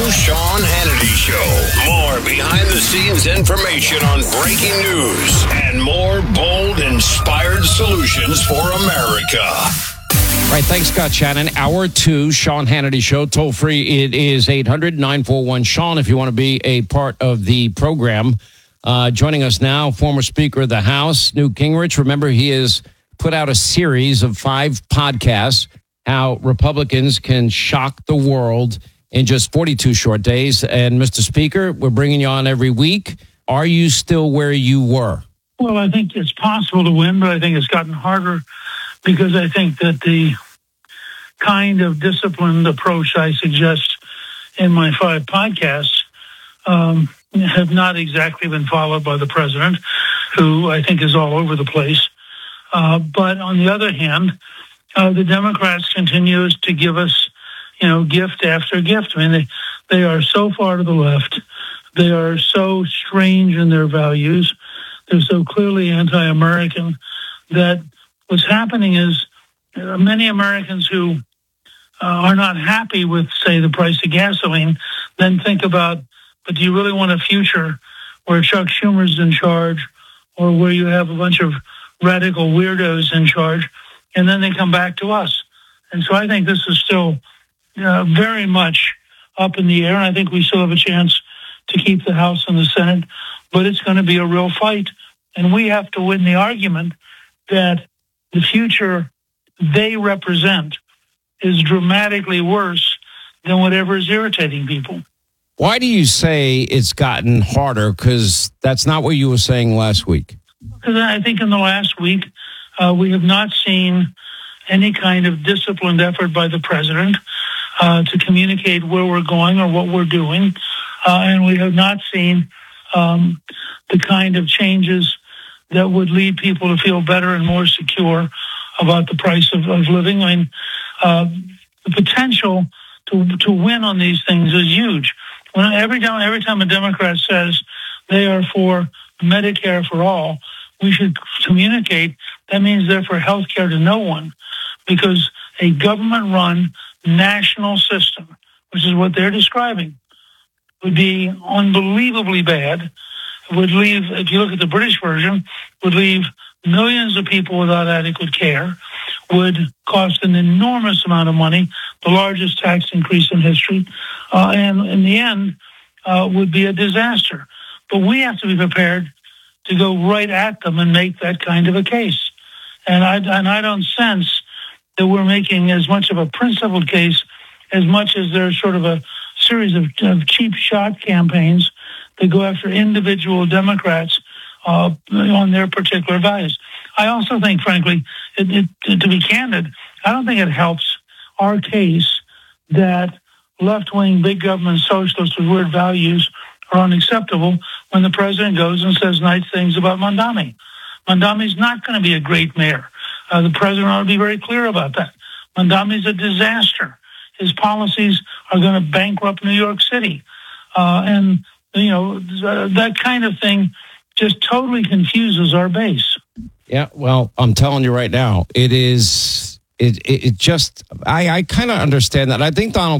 Sean Hannity Show. More behind-the-scenes information on breaking news and more bold, inspired solutions for America. All right, thanks, Scott Shannon. Hour 2, Sean Hannity Show. Toll free, it is 800-941-SEAN if you want to be a part of the program. Joining us now, former Speaker of the House, Newt Gingrich. Remember, he has put out a series of 5 podcasts, how Republicans can shock the world in just 42 short days. And Mr. Speaker, we're bringing you on every week. Are you still where you were? Well, I think it's possible to win, but I think it's gotten harder because I think that the kind of disciplined approach I suggest in my 5 podcasts have not exactly been followed by the president, who I think is all over the place. But on the other hand, the Democrats continue to give us, gift after gift. I mean, they are so far to the left. They are so strange in their values. They're so clearly anti-American that what's happening is many Americans who are not happy with, say, the price of gasoline, then think about, but do you really want a future where Chuck Schumer's in charge or where you have a bunch of radical weirdos in charge? And then they come back to us. And so I think this is still very much up in the air. And I think we still have a chance to keep the House and the Senate, but it's going to be a real fight. And we have to win the argument that the future they represent is dramatically worse than whatever is irritating people. Why do you say it's gotten harder? Because that's not what you were saying last week. Because I think in the last week, we have not seen any kind of disciplined effort by the president to communicate where we're going or what we're doing. And we have not seen the kind of changes that would lead people to feel better and more secure about the price of living. I mean, the potential to win on these things is huge. Every time a Democrat says they are for Medicare for all, we should communicate that means they're for health care to no one, because a government-run national system, which is what they're describing, would be unbelievably bad. It would leave, if you look at the British version, would leave millions of people without adequate care, would cost an enormous amount of money, the largest tax increase in history, and in the end would be a disaster. But we have to be prepared to go right at them and make that kind of a case. And I don't sense that we're making as much of a principled case as much as there's sort of a series of cheap shot campaigns that go after individual Democrats on their particular values. I also think, frankly, to be candid, I don't think it helps our case that left-wing big government socialists with weird values are unacceptable when the president goes and says nice things about Mondami. Mondami's not going to be a great mayor. The president ought to be very clear about that. Mondami's a disaster. His policies are going to bankrupt New York City. And, that kind of thing just totally confuses our base. Yeah, well, I'm telling you right now, it just, I kind of understand that. I think Donald